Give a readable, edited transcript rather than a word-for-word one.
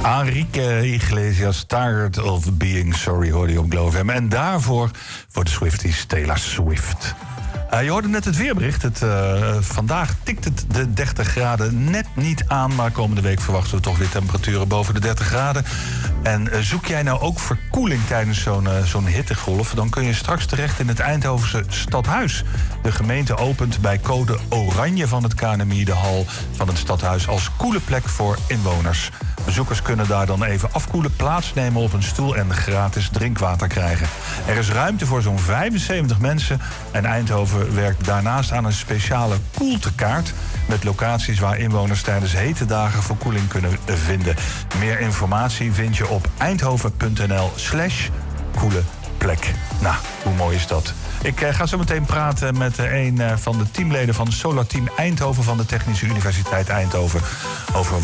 Enrique Iglesias, Tired of Being Sorry, hoorde je op Glow FM. En daarvoor voor de Swifties Taylor Swift. Je hoorde net het weerbericht. Vandaag tikt het de 30 graden net niet aan, maar komende week verwachten we toch weer temperaturen boven de 30 graden. En zoek jij nou ook verkoeling tijdens zo'n hittegolf, dan kun je straks terecht in het Eindhovense Stadhuis. De gemeente opent bij code oranje van het KNMI de hal van het Stadhuis als koele plek voor inwoners. Bezoekers kunnen daar dan even afkoelen, plaatsnemen op een stoel en gratis drinkwater krijgen. Er is ruimte voor zo'n 75 mensen en Eindhoven werkt daarnaast aan een speciale koeltekaart met locaties waar inwoners tijdens hete dagen verkoeling kunnen vinden. Meer informatie vind je op eindhoven.nl/koele plek. Nou, hoe mooi is dat? Ik ga zo meteen praten met een van de teamleden van het Solar Team Eindhoven van de Technische Universiteit Eindhoven over